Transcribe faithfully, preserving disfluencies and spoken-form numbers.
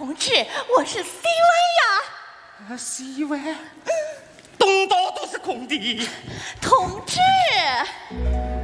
同志，我是 C Y 呀。C Y，嗯，东道都是空的。 同志。